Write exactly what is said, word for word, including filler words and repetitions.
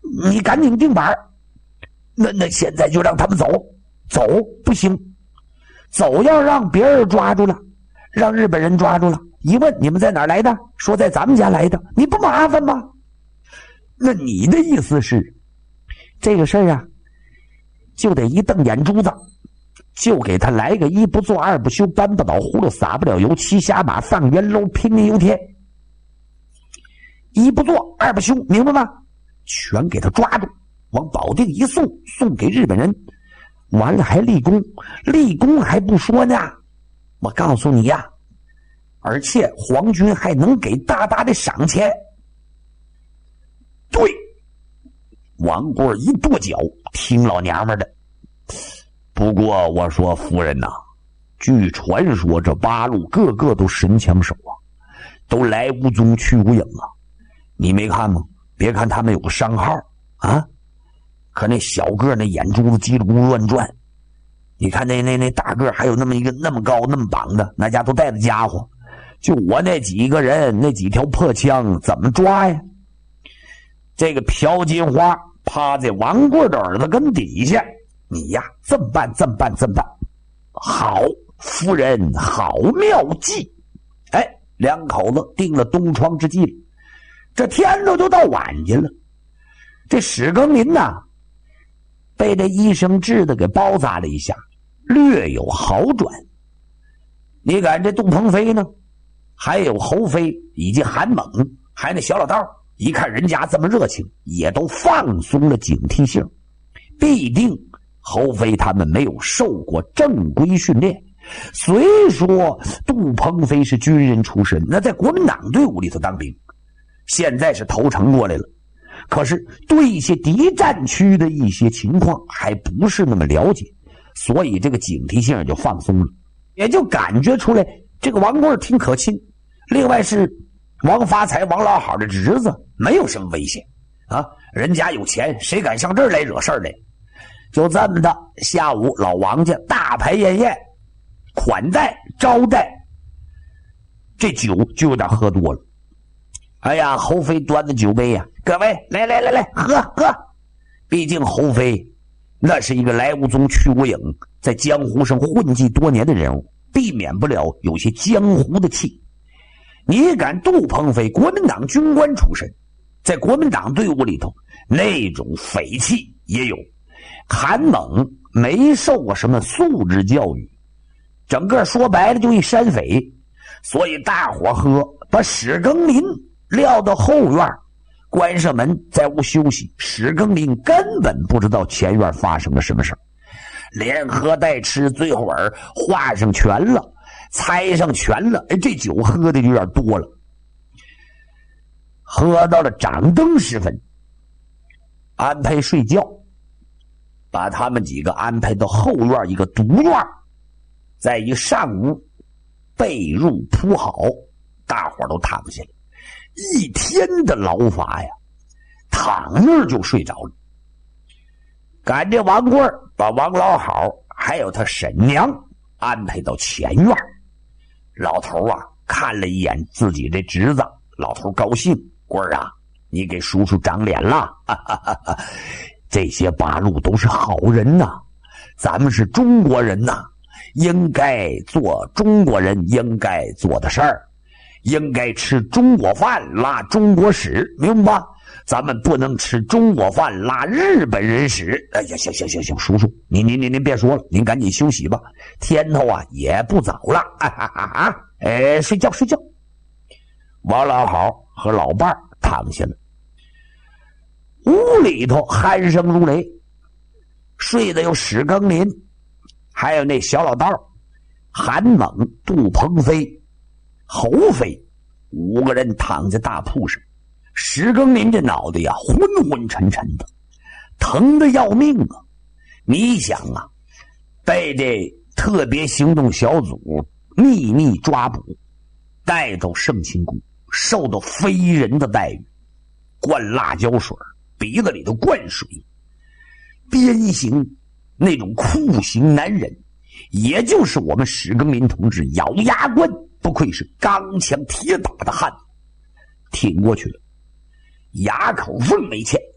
你赶紧定板。那那现在就让他们走，走不行，走要让别人抓住了，让日本人抓住了，一问你们在哪儿来的，说在咱们家来的，你不麻烦吗？那你的意思是，这个事儿啊，就得一瞪眼珠子，就给他来个一不做二不休，搬不倒葫芦撒不了油，骑瞎马放圆楼，平民有天。一不做二不休，明白吗？全给他抓住，往保定一送，送给日本人，完了还立功，立功还不说呢，我告诉你呀，而且皇军还能给大大的赏钱。对，王贵一跺脚，听老娘们的。不过我说夫人呐、啊，据传说这八路个个都神枪手啊，都来无踪去无影啊，你没看吗？别看他们有个商号啊，可那小个那眼珠子叽里咕噜乱转，你看那那那大个还有那么一个那么高那么绑的，那家都带着家伙，就我那几个人那几条破枪怎么抓呀？这个朴金花趴在王贵的耳朵根底下，你呀这么办这么办这么办，好，夫人好妙计。哎，两口子定了东窗之计了。这天都就到晚间了，这史庚林呐、啊，被这医生治的给包扎了一下，略有好转。你看这杜鹏飞呢，还有侯飞以及韩猛，还那小老道，一看人家这么热情，也都放松了警惕性。必定侯飞他们没有受过正规训练，虽说杜鹏飞是军人出身，那在国民党队伍里头当兵，现在是投诚过来了，可是对一些敌战区的一些情况还不是那么了解，所以这个警惕性就放松了，也就感觉出来这个王贵挺可亲。另外是王发财王老好的侄子，没有什么危险啊，人家有钱，谁敢上这儿来惹事儿来？就这么的，下午老王家大排宴宴，款待招待，这酒就有点喝多了。哎呀，侯飞端着酒杯呀、啊，各位来来来来，喝喝。毕竟侯飞那是一个来无踪去无影，在江湖上混迹多年的人物，避免不了有些江湖的气。你敢杜鹏飞国民党军官出身，在国民党队伍里头那种匪气也有。韩猛没受过什么素质教育，整个说白了就一山匪，所以大伙喝，把史庚林撂到后院，关上门在屋休息。史庚林根本不知道前院发生了什么事儿，连喝带吃，最后儿画上全了，猜上全了，哎，这酒喝的有点多了。喝到了掌灯时分，安排睡觉，把他们几个安排到后院一个独院，在一上午被褥铺好，大伙都躺下了。一天的劳乏呀，躺那儿就睡着了。赶着王贵把王老好还有他婶娘安排到前院。老头啊看了一眼自己这侄子，老头高兴，贵儿啊，你给叔叔长脸了，哈哈哈哈，这些八路都是好人呐、啊，咱们是中国人呐、啊，应该做中国人应该做的事儿，应该吃中国饭拉中国屎，明白吗？咱们不能吃中国饭拉日本人屎。哎呀，行行行行，叔叔，您您您您别说了，您赶紧休息吧，天头啊也不早了，啊哈哈哈！哎，睡觉睡觉。王老好和老伴儿躺下了，屋里头鼾声如雷，睡的有史庚林，还有那小老道韩猛、杜鹏飞、侯飞，五个人躺在大铺上。史庚林这脑袋呀昏昏沉沉的，疼得要命啊！你想啊，被这特别行动小组秘密抓捕，带到盛清谷，受到非人的待遇，灌辣椒水，鼻子里头灌水，鞭刑，那种酷刑难忍。也就是我们史庚林同志咬牙关，不愧是钢枪铁打的汉子，挺过去了，哑口凤没欠。